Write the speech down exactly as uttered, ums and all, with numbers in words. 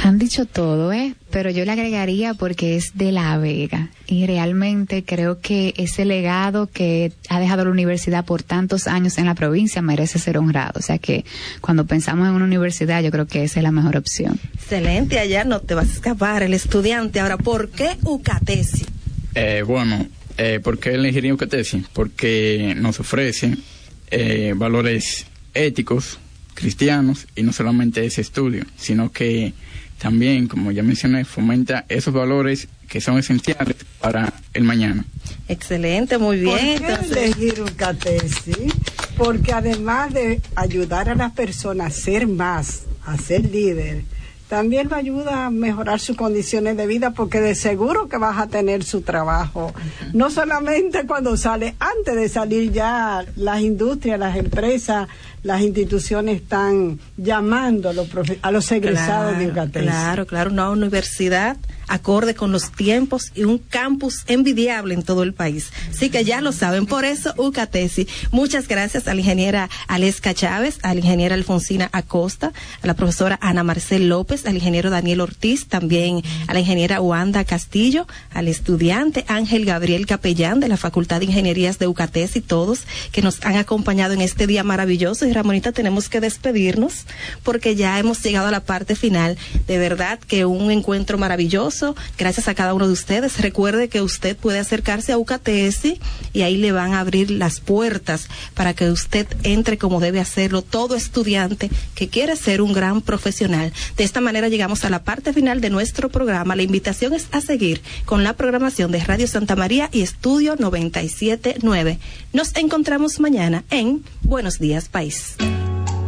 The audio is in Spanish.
Han dicho todo, ¿eh? Pero yo le agregaría porque es de La Vega y realmente creo que ese legado que ha dejado la universidad por tantos años en la provincia merece ser honrado. O sea que cuando pensamos en una universidad yo creo que esa es la mejor opción. Excelente, allá no te vas a escapar el estudiante. Ahora, ¿por qué UCATESI? Eh, bueno, eh, ¿por qué elegir UCATESI? Porque nos ofrece eh, valores éticos, cristianos, y no solamente ese estudio, sino que también, como ya mencioné, fomenta esos valores que son esenciales para el mañana. Excelente, muy bien. ¿Por qué Entonces, elegir UCATESI? Porque además de ayudar a las personas a ser más, a ser líder, también lo ayuda a mejorar sus condiciones de vida, porque de seguro que vas a tener su trabajo. No solamente cuando sale, antes de salir ya las industrias, las empresas, las instituciones están llamando a los, profe- a los egresados claro, de UCATESI. Claro, claro, una universidad acorde con los tiempos y un campus envidiable en todo el país. Así que ya lo saben, por eso UCATESI. Muchas gracias a la ingeniera Aleska Chávez, a la ingeniera Alfonsina Acosta, a la profesora Ana Marcel López, al ingeniero Daniel Ortiz, también a la ingeniera Wanda Castillo, al estudiante Ángel Gabriel Capellán de la Facultad de Ingenierías de UCATESI, todos que nos han acompañado en este día maravilloso. Y Ramonita, tenemos que despedirnos porque ya hemos llegado a la parte final. De verdad que un encuentro maravilloso. Gracias a cada uno de ustedes. Recuerde que usted puede acercarse a UCATESI y ahí le van a abrir las puertas para que usted entre como debe hacerlo todo estudiante que quiere ser un gran profesional. De esta manera llegamos a la parte final de nuestro programa. La invitación es a seguir con la programación de Radio Santa María y Estudio noventa y siete punto nueve. Nos encontramos mañana en Buenos Días País.